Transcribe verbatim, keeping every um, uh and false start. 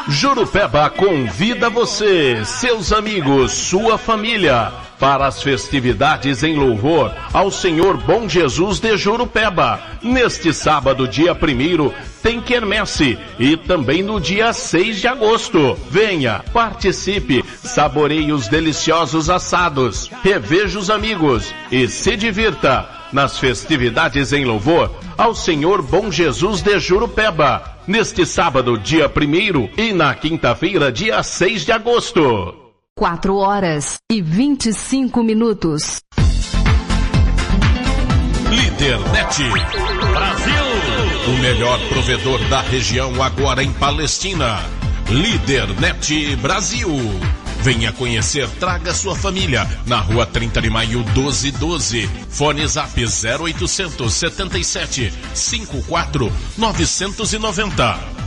Jurupeba convida você, seus amigos, sua família, para as festividades em louvor ao Senhor Bom Jesus de Jurupeba. Neste sábado, dia primeiro, tem quermesse e também no dia seis de agosto. Venha, participe, saboreie os deliciosos assados, reveja os amigos e se divirta nas festividades em louvor ao Senhor Bom Jesus de Jurupeba. Neste sábado, dia primeiro, e na quinta-feira, dia seis de agosto. Quatro horas e vinte e cinco minutos. Lídernet Brasil. O melhor provedor da região agora em Palestina. Lídernet Brasil. Venha conhecer, traga sua família. Na rua trinta de maio, doze doze. Fone Zap zero oitocentos setenta e sete, cinquenta e quatro, novecentos e noventa.